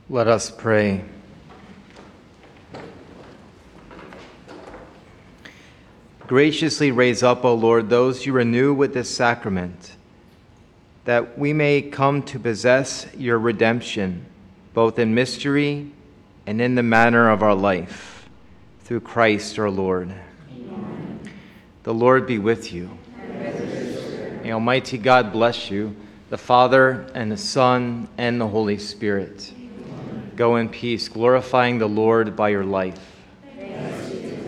Let us pray. Graciously raise up, O Lord, those you renew with this sacrament, that we may come to possess your redemption, both in mystery and in the manner of our life, through Christ our Lord. Amen. The Lord be with you. May Almighty God bless you, the Father, and the Son, and the Holy Spirit. Go in peace, glorifying the Lord by your life.